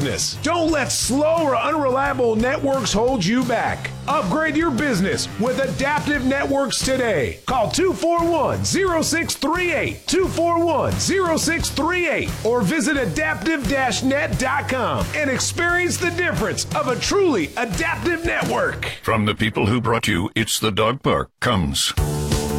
business. Don't let slow or unreliable networks hold you back. Upgrade your business with Adaptive Networks today. Call 241-0638, 241-0638, or visit adaptive-net.com and experience the difference of a truly adaptive network. From the people who brought you It's the Dog Park comes